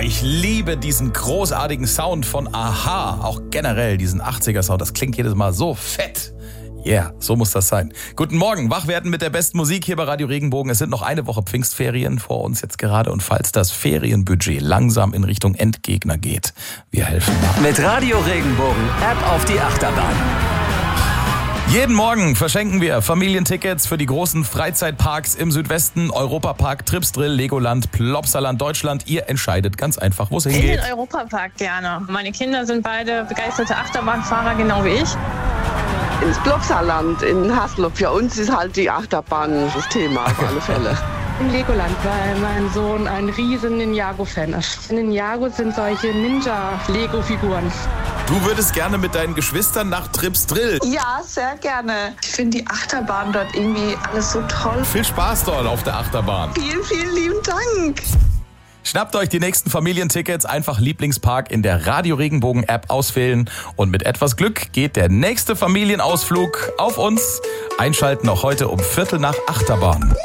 ich liebe diesen großartigen Sound von Aha. Auch generell diesen 80er-Sound. Das klingt jedes Mal so fett. Yeah, so muss das sein. Guten Morgen, wach werden mit der besten Musik hier bei Radio Regenbogen. Es sind noch eine Woche Pfingstferien vor uns jetzt gerade. Und falls das Ferienbudget langsam in Richtung Endgegner geht, wir helfen nach. Mit Radio Regenbogen, App auf die Achterbahn. Jeden Morgen verschenken wir Familientickets für die großen Freizeitparks im Südwesten. Europapark, Tripsdrill, Legoland, Plopsaland, Deutschland. Ihr entscheidet ganz einfach, wo es hingeht. In den Europapark gerne. Meine Kinder sind beide begeisterte Achterbahnfahrer, genau wie ich. Ins Plopsaland in Haslob. Für uns ist halt die Achterbahn das Thema auf alle Fälle. In Legoland, weil mein Sohn ein riesen Ninjago-Fan ist. Ninjago sind solche Ninja-Lego-Figuren. Du würdest gerne mit deinen Geschwistern nach Tripsdrill. Ja, sehr gerne. Ich finde die Achterbahn dort irgendwie alles so toll. Viel Spaß dort auf der Achterbahn. Vielen, vielen lieben Dank. Schnappt euch die nächsten Familientickets, einfach Lieblingspark in der Radio Regenbogen App auswählen und mit etwas Glück geht der nächste Familienausflug auf uns. Einschalten noch heute um 7:45 Achterbahn.